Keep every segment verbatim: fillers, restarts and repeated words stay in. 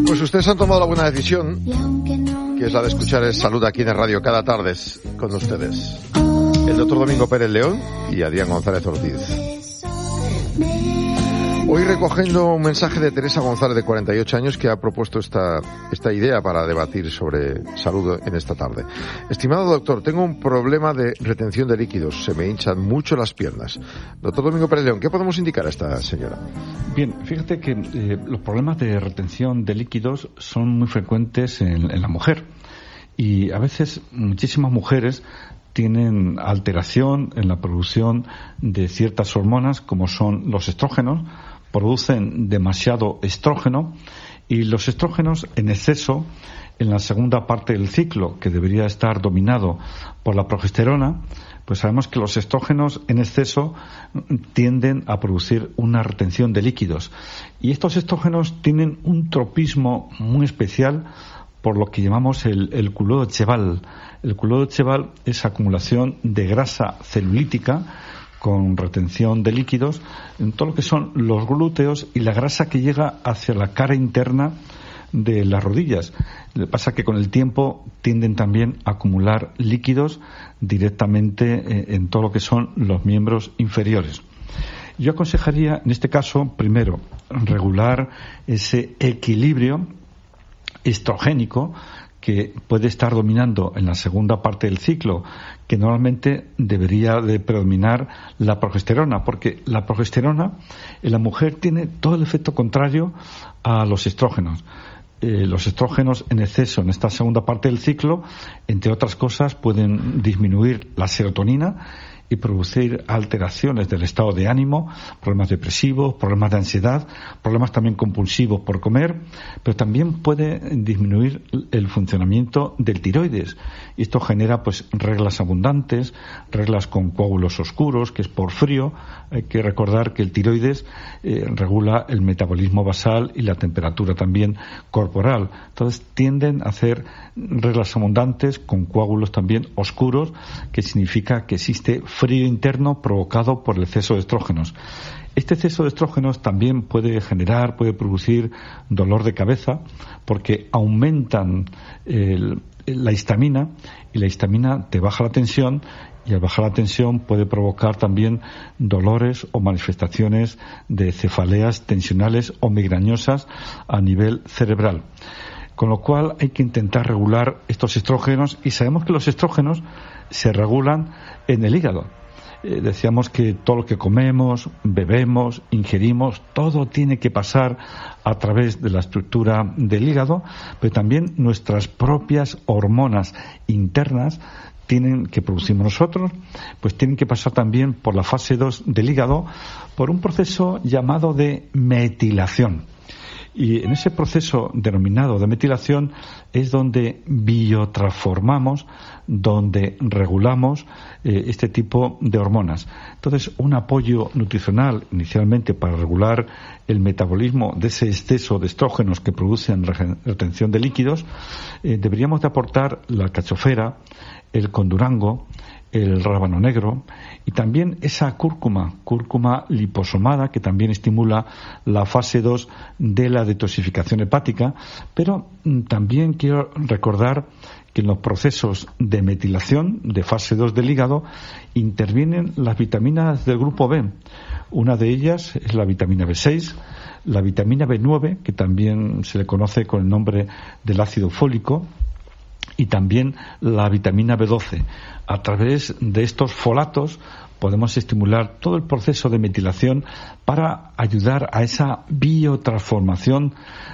Pues ustedes han tomado la buena decisión, que es la de escuchar el Salud aquí en Radio cada tarde con ustedes. El doctor Domingo Pérez León y Adrián González Ortiz. Hoy recogiendo un mensaje de Teresa González, de cuarenta y ocho años, que ha propuesto esta, esta idea para debatir sobre salud en esta tarde. Estimado doctor, tengo un problema de retención de líquidos. Se me hinchan mucho las piernas. Doctor Domingo Pérez León, ¿qué podemos indicar a esta señora? Bien, fíjate que eh, los problemas de retención de líquidos son muy frecuentes en, en la mujer. Y a veces muchísimas mujeres tienen alteración en la producción de ciertas hormonas, como son los estrógenos. Producen demasiado estrógeno, y los estrógenos en exceso en la segunda parte del ciclo, que debería estar dominado por la progesterona, pues sabemos que los estrógenos en exceso tienden a producir una retención de líquidos, y estos estrógenos tienen un tropismo muy especial por lo que llamamos el, el culodo cheval. El culodo cheval es acumulación de grasa celulítica con retención de líquidos en todo lo que son los glúteos y la grasa que llega hacia la cara interna de las rodillas. Lo que pasa es que con el tiempo tienden también a acumular líquidos directamente en todo lo que son los miembros inferiores. Yo aconsejaría, en este caso, primero, regular ese equilibrio estrogénico que puede estar dominando en la segunda parte del ciclo, que normalmente debería de predominar la progesterona, porque la progesterona en la mujer tiene todo el efecto contrario a los estrógenos. Eh, los estrógenos en exceso en esta segunda parte del ciclo, entre otras cosas, pueden disminuir la serotonina y producir alteraciones del estado de ánimo, problemas depresivos, problemas de ansiedad, problemas también compulsivos por comer, pero también puede disminuir el funcionamiento del tiroides. Y esto genera pues reglas abundantes, reglas con coágulos oscuros, que es por frío. Hay que recordar que el tiroides eh, regula el metabolismo basal y la temperatura también corporal. Entonces tienden a hacer reglas abundantes con coágulos también oscuros, que significa que existe frío interno provocado por el exceso de estrógenos. Este exceso de estrógenos también puede generar, puede producir dolor de cabeza, porque aumentan el, la histamina, y la histamina te baja la tensión, y al bajar la tensión puede provocar también dolores o manifestaciones de cefaleas tensionales o migrañosas a nivel cerebral. Con lo cual hay que intentar regular estos estrógenos, y sabemos que los estrógenos se regulan en el hígado. Eh, decíamos que todo lo que comemos, bebemos, ingerimos, todo tiene que pasar a través de la estructura del hígado, pero también nuestras propias hormonas internas tienen que producimos nosotros, pues tienen que pasar también por la fase dos del hígado, por un proceso llamado de metilación. Y en ese proceso denominado de metilación es donde biotransformamos, donde regulamos eh, este tipo de hormonas. Entonces, un apoyo nutricional inicialmente para regular el metabolismo de ese exceso de estrógenos que producen retención de líquidos, eh, deberíamos de aportar la cachofera, el condurango, el rábano negro, y también esa cúrcuma, cúrcuma liposomada, que también estimula la fase dos de la detoxificación hepática. Pero también quiero recordar que en los procesos de metilación de fase dos del hígado intervienen las vitaminas del grupo B. Una de ellas es la vitamina B seis, la vitamina B nueve, que también se le conoce con el nombre del ácido fólico, y también la vitamina B doce. A través de estos folatos podemos estimular todo el proceso de metilación para ayudar a esa biotransformación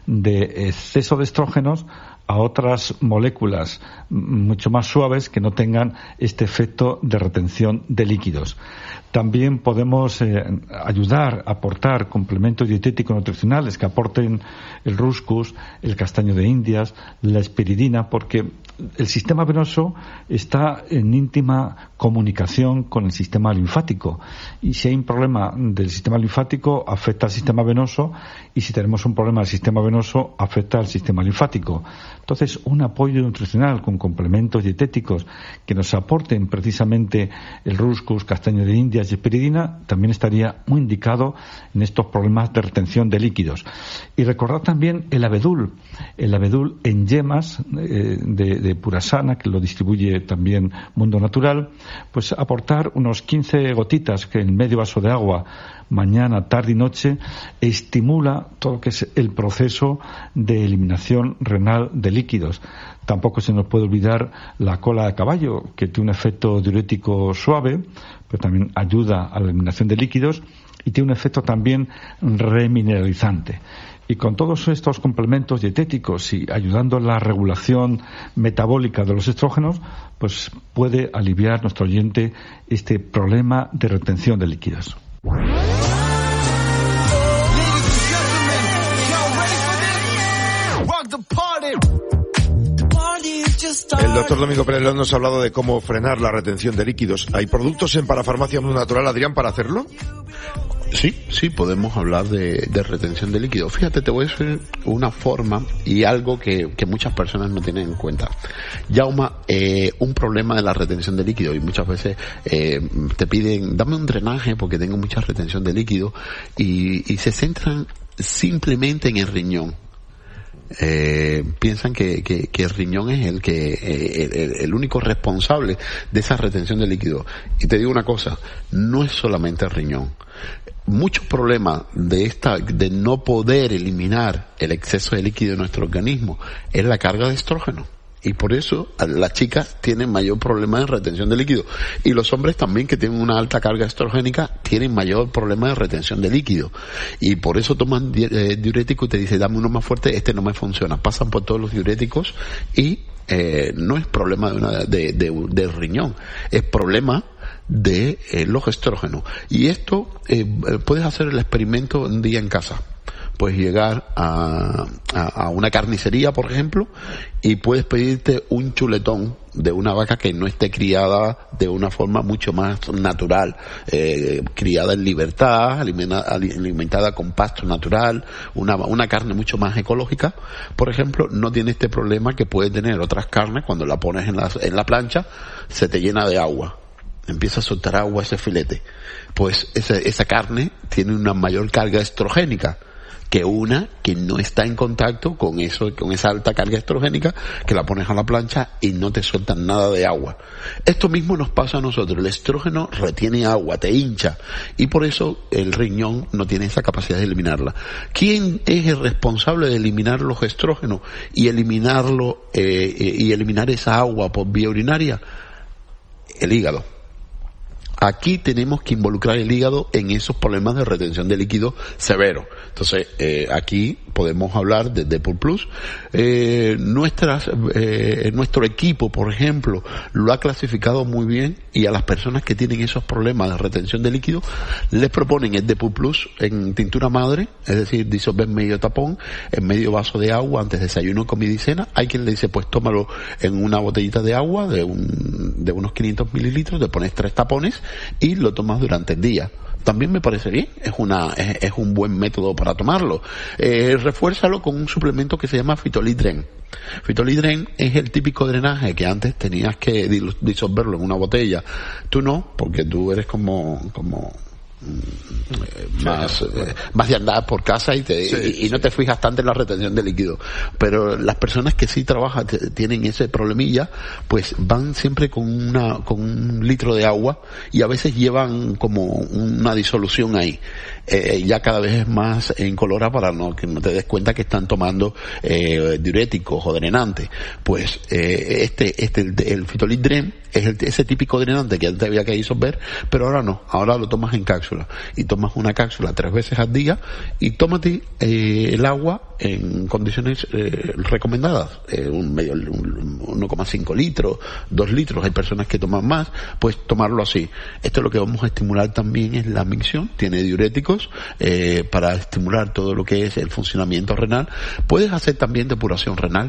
de exceso de estrógenos a otras moléculas mucho más suaves que no tengan este efecto de retención de líquidos. También podemos eh, ayudar a aportar complementos dietéticos nutricionales que aporten el rúscus, el castaño de Indias, la espiridina, porque el sistema venoso está en íntima comunicación con el sistema linfático, y si hay un problema del sistema linfático afecta al sistema venoso, y si tenemos un problema del sistema venoso afecta al sistema linfático. Entonces, un apoyo nutricional con complementos dietéticos que nos aporten precisamente el Rúscus, castaño de Indias y espiridina también estaría muy indicado en estos problemas de retención de líquidos. Y recordar también el abedul, el abedul en yemas eh, de, de Purasana, que lo distribuye también Mundo Natural, pues aportar unos quince gotitas que en medio vaso de agua mañana, tarde y noche estimula todo lo que es el proceso de eliminación renal de líquidos. Tampoco se nos puede olvidar la cola de caballo, que tiene un efecto diurético suave, pero también ayuda a la eliminación de líquidos y tiene un efecto también remineralizante. Y con todos estos complementos dietéticos y ayudando a la regulación metabólica de los estrógenos, pues puede aliviar nuestro oyente este problema de retención de líquidos. El doctor Domingo Pérez nos ha hablado de cómo frenar la retención de líquidos. ¿Hay productos en Parafarmacia Mundo Natural, Adrián, para hacerlo? Sí, sí, podemos hablar de, de retención de líquidos. Fíjate, te voy a decir una forma y algo que, que muchas personas no tienen en cuenta. Yauma, eh, un problema de la retención de líquidos, y muchas veces eh, te piden, dame un drenaje porque tengo mucha retención de líquidos, y, y se centran simplemente en el riñón. Eh, piensan que, que, que el riñón es el que eh, el, el único responsable de esa retención de líquido. Y te digo una cosa, no es solamente el riñón. Muchos problemas de esta de no poder eliminar el exceso de líquido de nuestro organismo es la carga de estrógeno. Y por eso las chicas tienen mayor problema de retención de líquido. Y los hombres también, que tienen una alta carga estrogénica, tienen mayor problema de retención de líquido. Y por eso toman eh, diurético y te dicen, dame uno más fuerte, este no me funciona. Pasan por todos los diuréticos y eh, no es problema de una, de, de, de riñón, es problema de eh, los estrógenos. Y esto, eh, puedes hacer el experimento un día en casa. Puedes llegar a, a, a una carnicería, por ejemplo, y puedes pedirte un chuletón de una vaca que no esté criada de una forma mucho más natural, eh, criada en libertad, alimenta, alimentada con pasto natural, una, una carne mucho más ecológica, por ejemplo, no tiene este problema que puede tener otras carnes. Cuando la pones en la, en la plancha, se te llena de agua. Empieza a soltar agua ese filete. Pues esa, esa carne tiene una mayor carga estrogénica que una que no está en contacto con eso, con esa alta carga estrogénica, que la pones a la plancha y no te sueltan nada de agua. Esto mismo nos pasa a nosotros. El estrógeno retiene agua, te hincha, y por eso el riñón no tiene esa capacidad de eliminarla. ¿Quién es el responsable de eliminar los estrógenos y eliminarlo eh, y eliminar esa agua por vía urinaria? El hígado. Aquí tenemos que involucrar el hígado en esos problemas de retención de líquido severo. Entonces, eh, aquí podemos hablar de Depur Plus. Eh, nuestras, eh, nuestro equipo, por ejemplo, lo ha clasificado muy bien, y a las personas que tienen esos problemas de retención de líquido les proponen el Depur Plus en tintura madre, es decir, disolver medio tapón en medio vaso de agua antes de desayuno, comida y cena. Hay quien le dice, pues tómalo en una botellita de agua de un, de unos quinientos mililitros, le pones tres tapones y lo tomas durante el día. También me parece bien, es una es, es un buen método para tomarlo. Eh, refuérzalo con un suplemento que se llama Fitolidren. Fitolidren es el típico drenaje que antes tenías que disolverlo en una botella. Tú no, porque tú eres como como más, eh, más de andar por casa y, te, sí, y, y no te fijas tanto en la retención de líquido. Pero las personas que sí trabajan, t- tienen ese problemilla, pues van siempre con una con un litro de agua, y a veces llevan como una disolución ahí. Eh, ya cada vez es más incolora para no que no te des cuenta que están tomando eh, diuréticos o drenantes. Pues eh, este este el, el Fitolidren es el, ese típico drenante que antes había que disolver, pero ahora no, ahora lo tomas en cápsula, y tomas una cápsula tres veces al día, y tómate eh, el agua en condiciones eh, recomendadas, eh, un medio un, uno coma cinco litros, dos litros. Hay personas que toman más, pues tomarlo así. Esto es lo que vamos a estimular también es la micción, tiene diuréticos eh, para estimular todo lo que es el funcionamiento renal. Puedes hacer también depuración renal.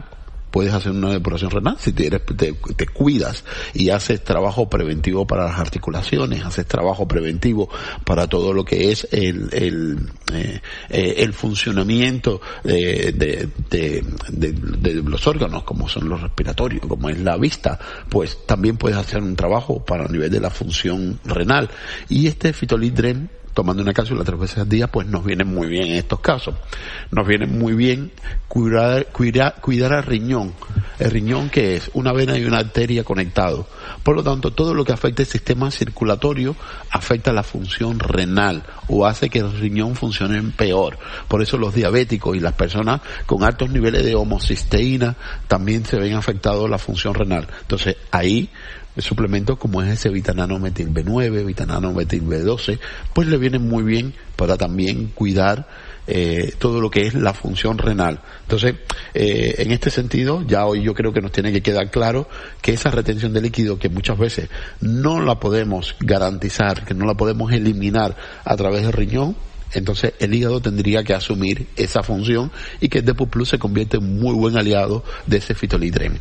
puedes hacer una depuración renal si te, te, te cuidas y haces trabajo preventivo para las articulaciones, haces trabajo preventivo para todo lo que es el el, eh, eh, el funcionamiento de, de, de, de, de los órganos, como son los respiratorios, como es la vista, pues también puedes hacer un trabajo para el nivel de la función renal. Y este Fitolid-Dren, tomando una cápsula tres veces al día, pues nos viene muy bien en estos casos. Nos viene muy bien cuidar, cuidar, cuidar al riñón. El riñón, que es una vena y una arteria conectados. Por lo tanto, todo lo que afecta el sistema circulatorio afecta la función renal o hace que el riñón funcione peor. Por eso los diabéticos y las personas con altos niveles de homocisteína también se ven afectados la función renal. Entonces, ahí suplementos como es ese Vitanano Metil B nueve, Vitanano Metil B doce, pues le vienen muy bien para también cuidar eh, todo lo que es la función renal. Entonces, eh, en este sentido, ya hoy yo creo que nos tiene que quedar claro que esa retención de líquido, que muchas veces no la podemos garantizar, que no la podemos eliminar a través del riñón, entonces el hígado tendría que asumir esa función y que el Depur Plus se convierte en muy buen aliado de ese Fitolid-Dren.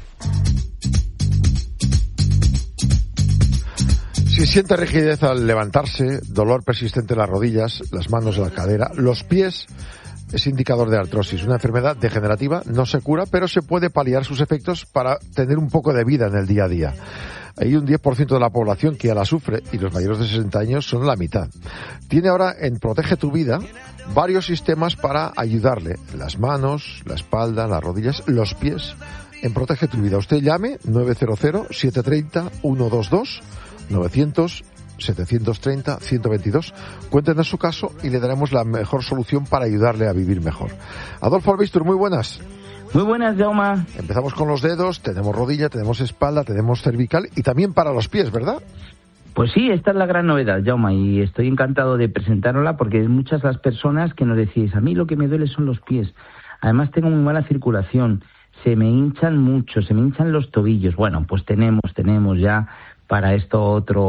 Si siente rigidez al levantarse, dolor persistente en las rodillas, las manos en la cadera, los pies, es indicador de artrosis. Una enfermedad degenerativa, no se cura, pero se puede paliar sus efectos para tener un poco de vida en el día a día. Hay un diez por ciento de la población que ya la sufre y los mayores de sesenta años son la mitad. Tiene ahora en Protege tu Vida varios sistemas para ayudarle. Las manos, la espalda, las rodillas, los pies. En Protege tu Vida. Usted llame nueve cero cero, siete tres cero, uno dos dos, novecientos, setecientos treinta, ciento veintidós. Cuéntenos su caso y le daremos la mejor solución para ayudarle a vivir mejor. Adolfo Albistur, muy buenas. Muy buenas, Jaume. Empezamos con los dedos, tenemos rodilla, tenemos espalda, tenemos cervical y también para los pies, ¿verdad? Pues sí, esta es la gran novedad, Jaume, y estoy encantado de presentárosla porque muchas las personas que nos decís, a mí lo que me duele son los pies. Además tengo muy mala circulación, se me hinchan mucho, se me hinchan los tobillos. Bueno, pues tenemos, tenemos ya para esto otro